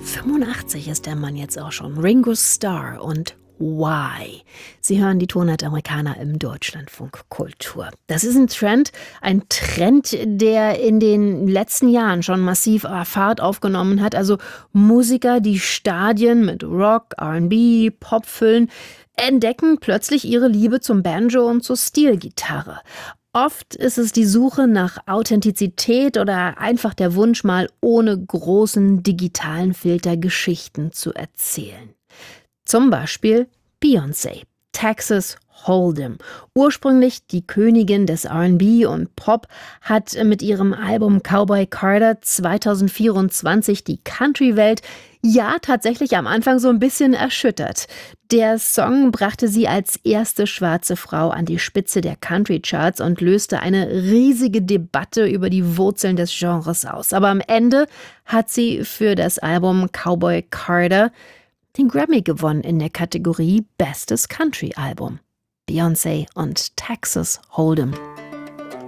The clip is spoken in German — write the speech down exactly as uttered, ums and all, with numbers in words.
fünfundachtzig ist der Mann jetzt auch schon. Ringo Starr und Why. Sie hören die Tonleitamerikaner im Deutschlandfunk Kultur. Das ist ein Trend, ein Trend, der in den letzten Jahren schon massiv Fahrt aufgenommen hat. Also Musiker, die Stadien mit Rock, R und B, Pop füllen, entdecken plötzlich ihre Liebe zum Banjo und zur Steelgitarre. Oft ist es die Suche nach Authentizität oder einfach der Wunsch, mal ohne großen digitalen Filter Geschichten zu erzählen. Zum Beispiel Beyoncé, Texas Hold'em. Ursprünglich die Königin des R und B und Pop, hat mit ihrem Album Cowboy Carter zwanzig vierundzwanzig die Country-Welt ja tatsächlich am Anfang so ein bisschen erschüttert. Der Song brachte sie als erste schwarze Frau an die Spitze der Country-Charts und löste eine riesige Debatte über die Wurzeln des Genres aus. Aber am Ende hat sie für das Album Cowboy Carter den Grammy gewonnen in der Kategorie Bestes Country-Album. Beyoncé und Texas Hold'em.